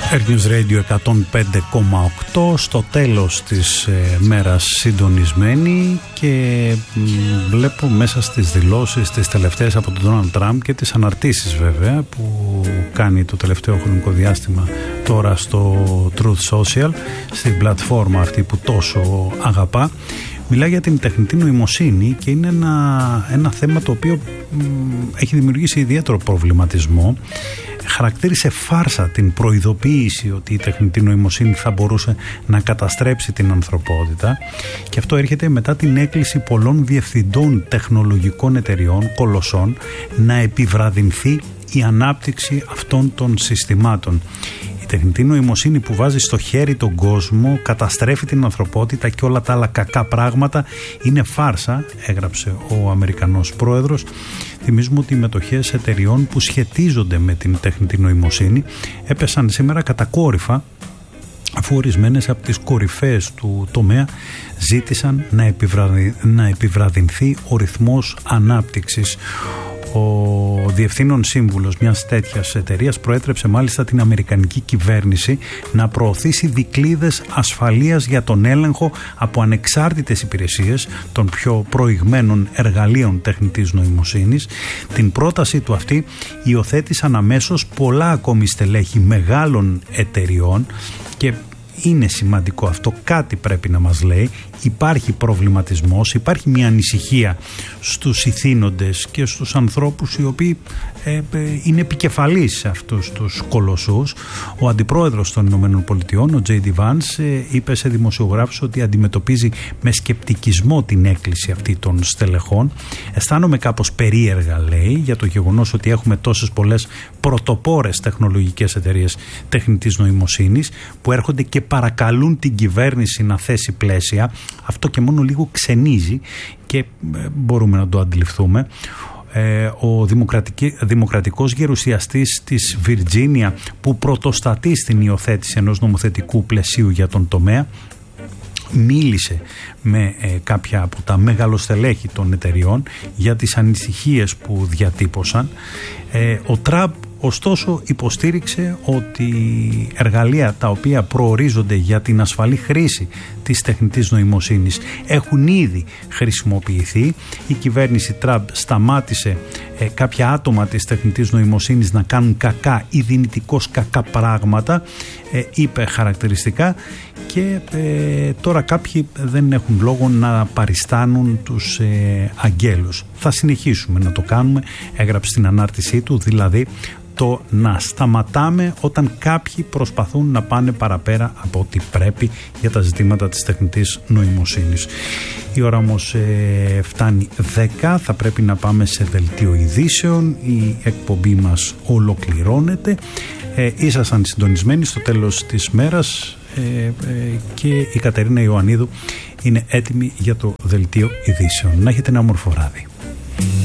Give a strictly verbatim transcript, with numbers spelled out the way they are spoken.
News Radio εκατόν πέντε κόμμα οκτώ, στο τέλος της ε, μέρας συντονισμένη, και μ, βλέπω μέσα στις δηλώσεις τις τελευταίες από τον Ντόναλντ Τραμπ και τις αναρτήσεις βέβαια που κάνει το τελευταίο χρονικό διάστημα τώρα στο Truth Social, στην πλατφόρμα αυτή που τόσο αγαπά. Μιλάει για την τεχνητή νοημοσύνη και είναι ένα, ένα θέμα το οποίο μ, έχει δημιουργήσει ιδιαίτερο προβληματισμό. Χαρακτήρισε φάρσα την προειδοποίηση ότι η τεχνητή νοημοσύνη θα μπορούσε να καταστρέψει την ανθρωπότητα, και αυτό έρχεται μετά την έκκληση πολλών διευθυντών τεχνολογικών εταιριών, κολοσσών, να επιβραδυνθεί η ανάπτυξη αυτών των συστημάτων. Η τεχνητή νοημοσύνη που βάζει στο χέρι τον κόσμο, καταστρέφει την ανθρωπότητα και όλα τα άλλα κακά πράγματα, είναι φάρσα, έγραψε ο Αμερικανός πρόεδρος. Θυμίζουμε ότι οι μετοχές εταιριών που σχετίζονται με την τεχνητή νοημοσύνη έπεσαν σήμερα κατακόρυφα, αφού ορισμένες από τις κορυφές του τομέα ζήτησαν να, επιβραδυ... να επιβραδυνθεί ο ρυθμός ανάπτυξης. Ο διευθύνων σύμβουλος μιας τέτοιας εταιρείας προέτρεψε μάλιστα την αμερικανική κυβέρνηση να προωθήσει δικλείδες ασφαλείας για τον έλεγχο από ανεξάρτητες υπηρεσίες των πιο προηγμένων εργαλείων τεχνητής νοημοσύνης. Την πρόταση του αυτή υιοθέτησαν αμέσως πολλά ακόμη στελέχη μεγάλων εταιριών, και είναι σημαντικό αυτό, κάτι πρέπει να μας λέει. Υπάρχει προβληματισμός, υπάρχει μια ανησυχία στους ηθήνοντες και στους ανθρώπους οι οποίοι ε, ε, είναι επικεφαλής σε αυτούς τους κολοσσούς. Ο αντιπρόεδρος των Ηνωμένων Πολιτειών, ο Τζέι Ντι Vance, ε, είπε σε δημοσιογράφους ότι αντιμετωπίζει με σκεπτικισμό την έκκληση αυτή των στελεχών. Αισθάνομαι κάπως περίεργα, λέει, για το γεγονός ότι έχουμε τόσες πολλές πρωτοπόρες τεχνολογικές εταιρείες τεχνητής νοημοσύνης που έρχονται και παρακαλούν την κυβέρνηση να θέσει πλαίσια. Αυτό και μόνο λίγο ξενίζει και μπορούμε να το αντιληφθούμε. Ε, ο δημοκρατικός γερουσιαστής της Βιρτζίνια, που πρωτοστατεί στην υιοθέτηση ενός νομοθετικού πλαισίου για τον τομέα, μίλησε με ε, κάποια από τα μεγαλοστελέχη των εταιριών για τις ανησυχίες που διατύπωσαν. Ε, ο Τραμπ ωστόσο υποστήριξε ότι εργαλεία τα οποία προορίζονται για την ασφαλή χρήση της τεχνητής νοημοσύνης έχουν ήδη χρησιμοποιηθεί. Η κυβέρνηση Τραμπ σταμάτησε ε, κάποια άτομα της τεχνητής νοημοσύνης να κάνουν κακά ή δυνητικώς κακά πράγματα, ε, είπε χαρακτηριστικά, και ε, τώρα κάποιοι δεν έχουν λόγο να παριστάνουν τους ε, αγγέλους. Θα συνεχίσουμε να το κάνουμε, έγραψε στην ανάρτησή του, δηλαδή το να σταματάμε όταν κάποιοι προσπαθούν να πάνε παραπέρα από ό,τι πρέπει για τα ζητήματα της τεχνητής νοημοσύνης. Η ώρα όμως ε, φτάνει δέκα, θα πρέπει να πάμε σε δελτίο ειδήσεων. Η εκπομπή μας ολοκληρώνεται. Ε, ήσασταν συντονισμένοι στο τέλος της μέρας ε, ε, και η Κατερίνα Ιωαννίδου είναι έτοιμη για το δελτίο ειδήσεων. Να έχετε ένα όμορφο βράδυ.